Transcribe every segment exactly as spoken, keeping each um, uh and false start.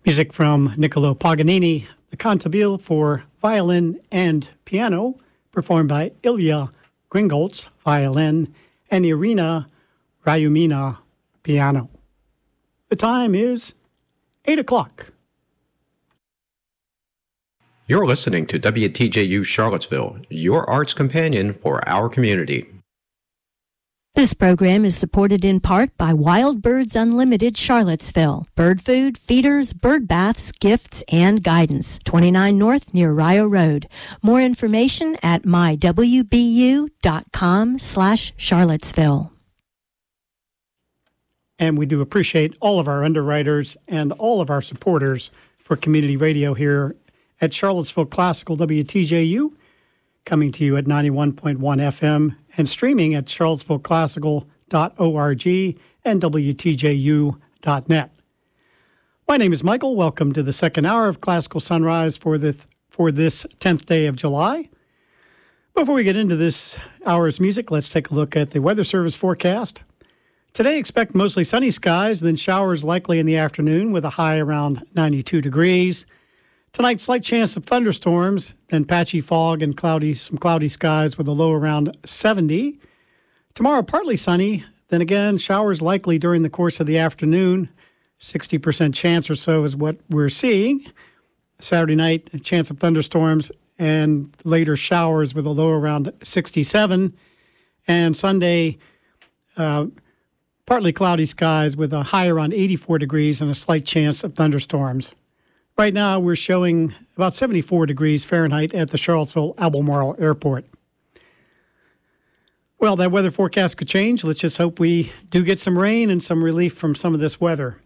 Music from Niccolo Paganini, the Cantabile for violin and piano, performed by Ilya Gringolts, violin, and Irina Ryumina, piano. The time is eight o'clock. You're listening to W T J U Charlottesville, your arts companion for our community. This program is supported in part by Wild Birds Unlimited Charlottesville. Bird food, feeders, bird baths, gifts, and guidance. twenty-nine North near Rio Road. More information at my w b u dot com slash Charlottesville. And we do appreciate all of our underwriters and all of our supporters for community radio here at Charlottesville Classical W T J U, coming to you at ninety-one point one F M and streaming at charlottesville classical dot org and w t j u dot net. My name is Michael. Welcome to the second hour of Classical Sunrise for, the, for this tenth day of July. Before we get into this hour's music, let's take a look at the Weather Service forecast. Today, expect mostly sunny skies, then showers likely in the afternoon with a high around ninety-two degrees. Tonight, slight chance of thunderstorms, then patchy fog and cloudy, some cloudy skies with a low around seventy. Tomorrow, partly sunny, then again, showers likely during the course of the afternoon. sixty percent chance or so is what we're seeing. Saturday night, a chance of thunderstorms and later showers with a low around sixty-seven. And Sunday, uh, partly cloudy skies with a high around eighty-four degrees and a slight chance of thunderstorms. Right now, we're showing about seventy-four degrees Fahrenheit at the Charlottesville Albemarle Airport. Well, that weather forecast could change. Let's just hope we do get some rain and some relief from some of this weather.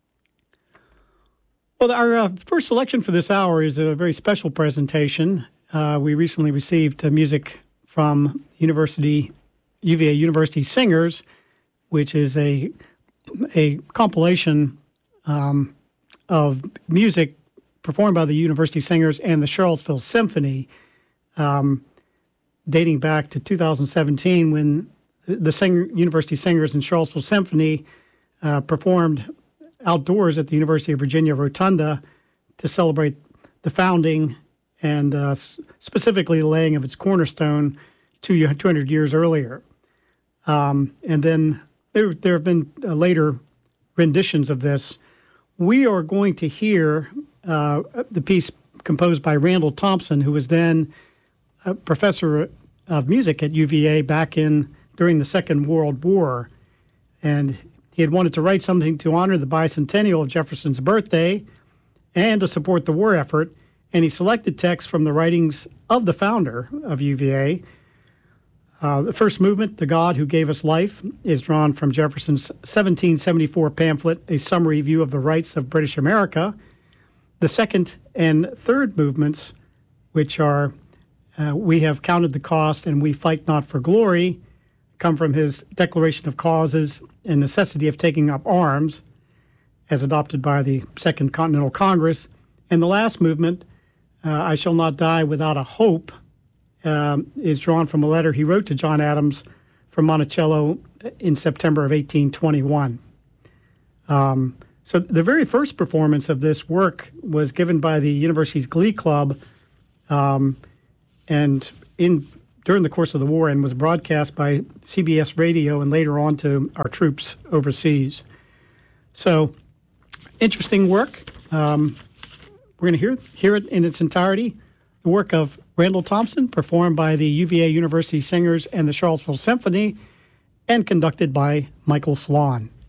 Well, our uh, first selection for this hour is a very special presentation. Uh, we recently received uh, music from University U V A University Singers, which is a, a compilation um, of music performed by the University Singers and the Charlottesville Symphony, um, dating back to two thousand seventeen when the Sing- University Singers and Charlottesville Symphony uh, performed outdoors at the University of Virginia Rotunda to celebrate the founding and uh, s- specifically the laying of its cornerstone two hundred years earlier. Um, and then there, there have been uh, later renditions of this. We are going to hear uh, the piece composed by Randall Thompson, who was then a professor of music at U V A back in during the Second World War. And he had wanted to write something to honor the bicentennial of Jefferson's birthday and to support the war effort. And he selected texts from the writings of the founder of U V A. Uh, the first movement, The God Who Gave Us Life, is drawn from Jefferson's seventeen seventy-four pamphlet, A Summary View of the Rights of British America. The second and third movements, which are uh, We Have Counted the Cost and We Fight Not for Glory, come from his Declaration of Causes and Necessity of Taking Up Arms, as adopted by the Second Continental Congress. And the last movement, uh, I Shall Not Die Without a Hope, Um, is drawn from a letter he wrote to John Adams from Monticello in September of eighteen twenty-one. Um, so the very first performance of this work was given by the university's Glee Club um, and in during the course of the war and was broadcast by C B S Radio and later on to our troops overseas. So interesting work. Um, we're going to hear, hear it in its entirety. The work of Randall Thompson, performed by the U V A University Singers and the Charlottesville Symphony, and conducted by Michael Sloan.